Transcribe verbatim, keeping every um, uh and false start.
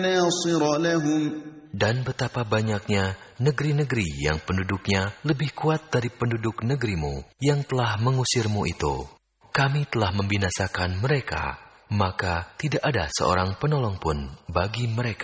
ناصر لهم Dan betapa banyaknya negeri-negeri yang penduduknya lebih kuat dari penduduk negerimu yang telah mengusirmu itu. Kami telah membinasakan mereka, maka tidak ada seorang penolong pun bagi mereka.